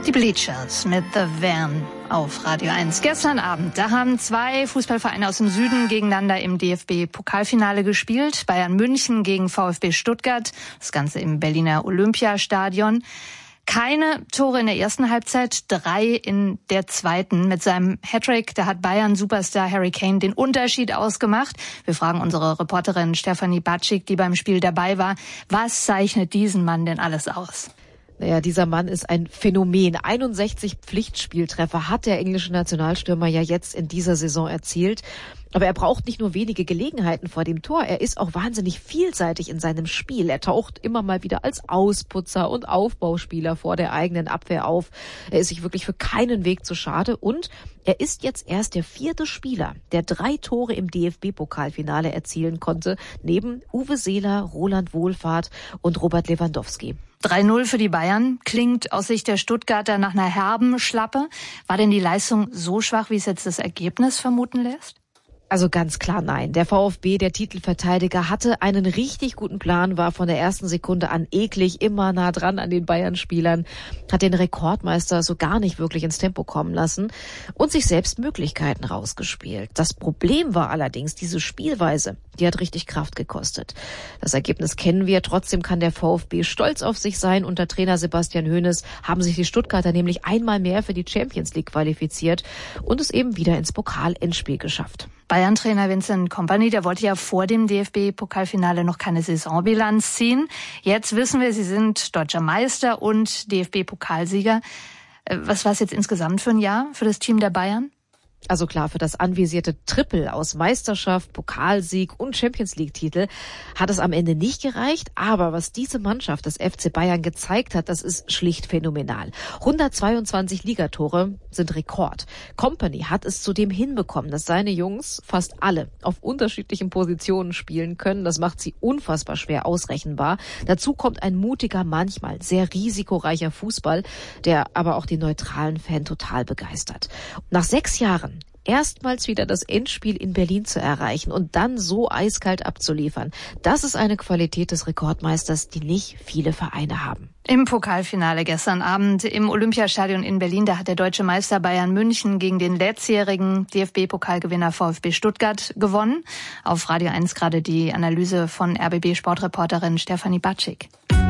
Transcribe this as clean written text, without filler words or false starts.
Die Bleachers mit The Van auf Radio 1. Gestern Abend, da haben zwei Fußballvereine aus dem Süden gegeneinander im DFB-Pokalfinale gespielt. Bayern München gegen VfB Stuttgart, das Ganze im Berliner Olympiastadion. Keine Tore in der ersten Halbzeit, 3 in der zweiten. Mit seinem Hattrick, da hat Bayern-Superstar Harry Kane den Unterschied ausgemacht. Wir fragen unsere Reporterin Stefanie Batschik, die beim Spiel dabei war, was zeichnet diesen Mann denn alles aus? Naja, dieser Mann ist ein Phänomen. 61 Pflichtspieltreffer hat der englische Nationalstürmer ja jetzt in dieser Saison erzielt. Aber er braucht nicht nur wenige Gelegenheiten vor dem Tor, er ist auch wahnsinnig vielseitig in seinem Spiel. Er taucht immer mal wieder als Ausputzer und Aufbauspieler vor der eigenen Abwehr auf. Er ist sich wirklich für keinen Weg zu schade und er ist jetzt erst der 4. Spieler, der 3 Tore im DFB-Pokalfinale erzielen konnte, neben Uwe Seeler, Roland Wohlfahrt und Robert Lewandowski. 3-0 für die Bayern klingt aus Sicht der Stuttgarter nach einer herben Schlappe. War denn die Leistung so schwach, wie es jetzt das Ergebnis vermuten lässt? Also ganz klar nein. Der VfB, der Titelverteidiger, hatte einen richtig guten Plan, war von der ersten Sekunde an eklig, immer nah dran an den Bayern-Spielern, hat den Rekordmeister so gar nicht wirklich ins Tempo kommen lassen und sich selbst Möglichkeiten rausgespielt. Das Problem war allerdings diese Spielweise, die hat richtig Kraft gekostet. Das Ergebnis kennen wir, trotzdem kann der VfB stolz auf sich sein. Unter Trainer Sebastian Hoeneß haben sich die Stuttgarter nämlich einmal mehr für die Champions League qualifiziert und es eben wieder ins Pokal-Endspiel geschafft. Bayern-Trainer Vincent Kompany, der wollte ja vor dem DFB-Pokalfinale noch keine Saisonbilanz ziehen. Jetzt wissen wir, Sie sind deutscher Meister und DFB-Pokalsieger. Was war es jetzt insgesamt für ein Jahr für das Team der Bayern? Also klar, für das anvisierte Triple aus Meisterschaft, Pokalsieg und Champions-League-Titel hat es am Ende nicht gereicht. Aber was diese Mannschaft des FC Bayern gezeigt hat, das ist schlicht phänomenal. 122 Ligatore sind Rekord. Kompany hat es zudem hinbekommen, dass seine Jungs fast alle auf unterschiedlichen Positionen spielen können. Das macht sie unfassbar schwer ausrechenbar. Dazu kommt ein mutiger, manchmal sehr risikoreicher Fußball, der aber auch den neutralen Fan total begeistert. Nach 6 Jahren erstmals wieder das Endspiel in Berlin zu erreichen und dann so eiskalt abzuliefern. Das ist eine Qualität des Rekordmeisters, die nicht viele Vereine haben. Im Pokalfinale gestern Abend im Olympiastadion in Berlin, da hat der deutsche Meister Bayern München gegen den letztjährigen DFB-Pokalgewinner VfB Stuttgart gewonnen. Auf Radio 1 gerade die Analyse von RBB-Sportreporterin Stefanie Batschik.